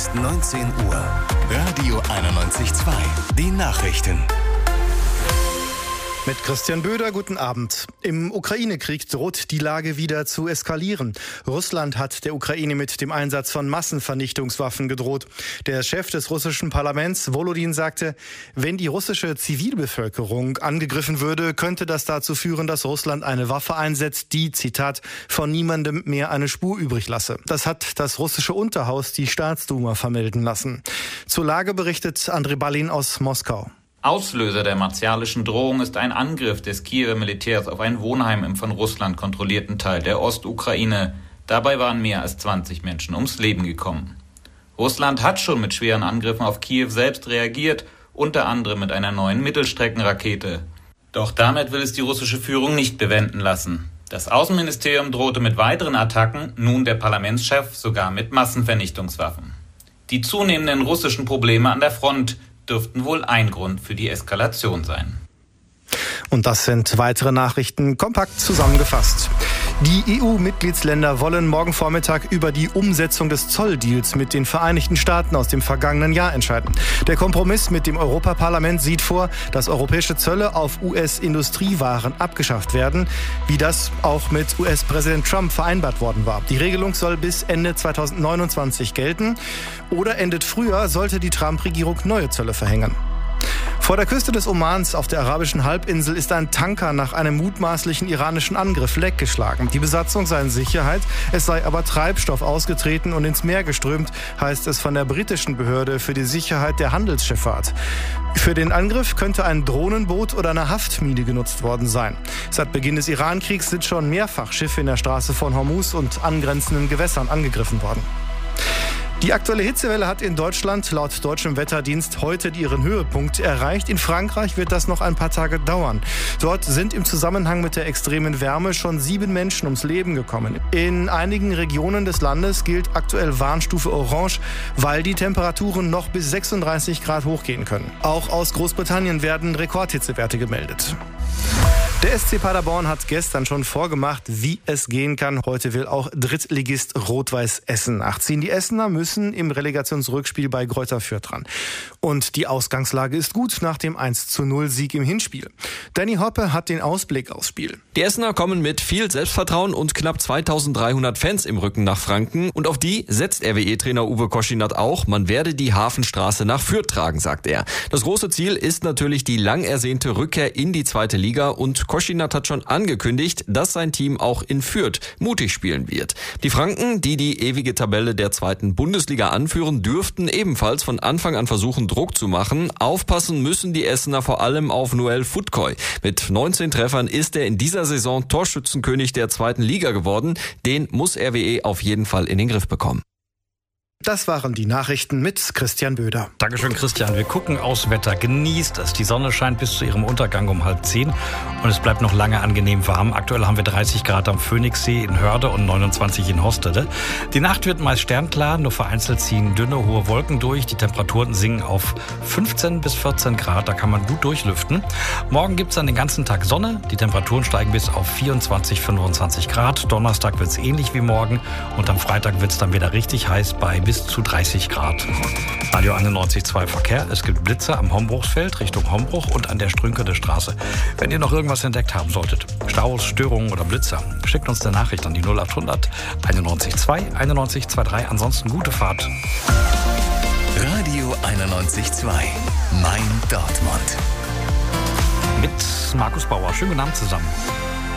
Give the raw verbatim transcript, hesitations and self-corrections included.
ist neunzehn Uhr. Radio einundneunzig Komma zwei. Die Nachrichten. Mit Christian Böder, guten Abend. Im Ukraine-Krieg droht die Lage wieder zu eskalieren. Russland hat der Ukraine mit dem Einsatz von Massenvernichtungswaffen gedroht. Der Chef des russischen Parlaments, Volodin, sagte, wenn die russische Zivilbevölkerung angegriffen würde, könnte das dazu führen, dass Russland eine Waffe einsetzt, die, Zitat, von niemandem mehr eine Spur übrig lasse. Das hat das russische Unterhaus, die Staatsduma, vermelden lassen. Zur Lage berichtet Andrei Balin aus Moskau. Auslöser der martialischen Drohung ist ein Angriff des Kiewer Militärs auf ein Wohnheim im von Russland kontrollierten Teil der Ostukraine. Dabei waren mehr als zwanzig Menschen ums Leben gekommen. Russland hat schon mit schweren Angriffen auf Kiew selbst reagiert, unter anderem mit einer neuen Mittelstreckenrakete. Doch damit will es die russische Führung nicht bewenden lassen. Das Außenministerium drohte mit weiteren Attacken, nun der Parlamentschef sogar mit Massenvernichtungswaffen. Die zunehmenden russischen Probleme an der Front dürften wohl ein Grund für die Eskalation sein. Und das sind weitere Nachrichten kompakt zusammengefasst. Die E U-Mitgliedsländer wollen morgen Vormittag über die Umsetzung des Zolldeals mit den Vereinigten Staaten aus dem vergangenen Jahr entscheiden. Der Kompromiss mit dem Europaparlament sieht vor, dass europäische Zölle auf U S-Industriewaren abgeschafft werden, wie das auch mit U S-Präsident Trump vereinbart worden war. Die Regelung soll bis Ende zweitausendneunundzwanzig gelten oder endet früher, sollte die Trump-Regierung neue Zölle verhängen. Vor der Küste des Omans auf der arabischen Halbinsel ist ein Tanker nach einem mutmaßlichen iranischen Angriff leckgeschlagen. Die Besatzung sei in Sicherheit, es sei aber Treibstoff ausgetreten und ins Meer geströmt, heißt es von der britischen Behörde für die Sicherheit der Handelsschifffahrt. Für den Angriff könnte ein Drohnenboot oder eine Haftmine genutzt worden sein. Seit Beginn des Irankriegs sind schon mehrfach Schiffe in der Straße von Hormuz und angrenzenden Gewässern angegriffen worden. Die aktuelle Hitzewelle hat in Deutschland laut deutschem Wetterdienst heute ihren Höhepunkt erreicht. In Frankreich wird das noch ein paar Tage dauern. Dort sind im Zusammenhang mit der extremen Wärme schon sieben Menschen ums Leben gekommen. In einigen Regionen des Landes gilt aktuell Warnstufe Orange, weil die Temperaturen noch bis sechsunddreißig Grad hochgehen können. Auch aus Großbritannien werden Rekordhitzewerte gemeldet. Der S C Paderborn hat gestern schon vorgemacht, wie es gehen kann. Heute will auch Drittligist Rot-Weiß Essen nachziehen. Die Essener müssen im Relegationsrückspiel bei Greuther Fürth ran. Und die Ausgangslage ist gut nach dem eins zu null Sieg im Hinspiel. Danny Hoppe hat den Ausblick aufs Spiel. Die Essener kommen mit viel Selbstvertrauen und knapp zweitausenddreihundert Fans im Rücken nach Franken. Und auf die setzt R W E-Trainer Uwe Koschinat auch. Man werde die Hafenstraße nach Fürth tragen, sagt er. Das große Ziel ist natürlich die lang ersehnte Rückkehr in die zweite Liga. Und Koschinat hat schon angekündigt, dass sein Team auch in Fürth mutig spielen wird. Die Franken, die die ewige Tabelle der zweiten Bundesliga anführen, dürften ebenfalls von Anfang an versuchen, Druck zu machen. Aufpassen müssen die Essener vor allem auf Noel Futkoy. Mit neunzehn Treffern ist er in dieser Saison Torschützenkönig der zweiten Liga geworden. Den muss R W E auf jeden Fall in den Griff bekommen. Das waren die Nachrichten mit Christian Böder. Dankeschön, Christian. Wir gucken aufs Wetter. Genießt es. Die Sonne scheint bis zu ihrem Untergang um halb zehn und es bleibt noch lange angenehm warm. Aktuell haben wir dreißig Grad am Phoenixsee in Hörde und neunundzwanzig in Hostede. Die Nacht wird meist sternklar, nur vereinzelt ziehen dünne, hohe Wolken durch. Die Temperaturen sinken auf fünfzehn bis vierzehn Grad. Da kann man gut durchlüften. Morgen gibt es dann den ganzen Tag Sonne. Die Temperaturen steigen bis auf vierundzwanzig, fünfundzwanzig Grad. Donnerstag wird es ähnlich wie morgen und am Freitag wird es dann wieder richtig heiß bei bis zu dreißig Grad. Radio einundneunzig Komma zwei Verkehr. Es gibt Blitze am Hombruchsfeld Richtung Hombruch und an der Strünkede Straße. Wenn ihr noch irgendwas entdeckt haben solltet, Staus, Störungen oder Blitzer, schickt uns eine Nachricht an die null achthundert einundneunzig Komma zwei einundneunzig Komma drei. Ansonsten gute Fahrt. Radio einundneunzig Komma zwei. Mein Dortmund. Mit Markus Bauer. Schönen guten Abend zusammen.